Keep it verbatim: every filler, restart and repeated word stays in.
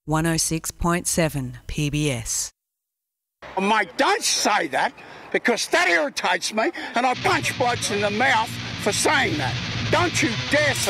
one oh six point seven P B S. Oh, mate, don't say that, because that irritates me, and I punch blokes in the mouth for saying that. Don't you dare say